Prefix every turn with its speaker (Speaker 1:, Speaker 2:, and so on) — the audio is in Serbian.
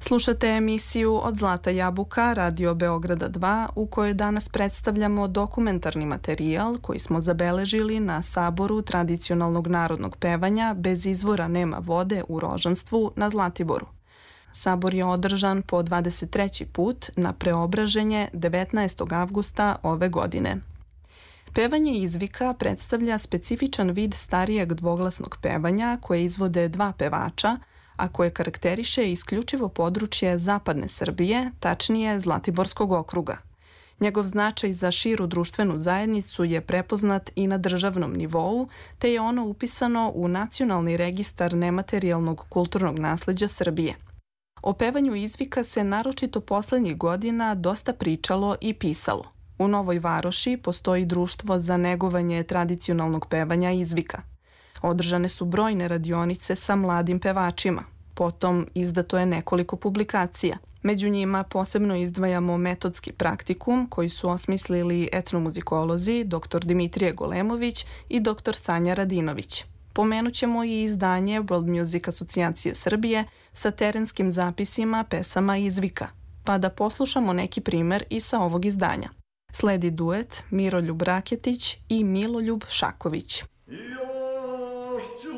Speaker 1: Slušate emisiju Od Zlata jabuka Radio Beograda 2 u kojoj danas predstavljamo dokumentarni materijal koji smo zabeležili na saboru tradicionalnog narodnog pevanja Bez izvora nema vode u Rožanstvu na Zlatiboru. Sabor je održan po 23. put na Preobraženje 19. avgusta ove godine. Pevanje izvika predstavlja specifičan vid starijeg dvoglasnog pevanja koje izvode dva pevača, a koje karakteriše isključivo područje zapadne Srbije, tačnije Zlatiborskog okruga. Njegov značaj za širu društvenu zajednicu je prepoznat i na državnom nivou, te je ono upisano u Nacionalni registar nematerijalnog kulturnog nasleđa Srbije. O pevanju izvika se naročito poslednjih godina dosta pričalo i pisalo. U Novoj Varoši postoji društvo za negovanje tradicionalnog pevanja izvika. Održane su brojne radionice sa mladim pevačima. Potom izdato je nekoliko publikacija. Među njima posebno izdvajamo metodski praktikum koji su osmislili etnomuzikolozi dr. Dimitrije Golemović i dr. Sanja Radinović. Pomenut ćemo i izdanje World Music Asocijacije Srbije sa terenskim zapisima pesama izvika, pa da poslušamo neki primer i sa ovog izdanja. Sledi duet Miroljub Raketić i Miloljub Šaković.
Speaker 2: Još ću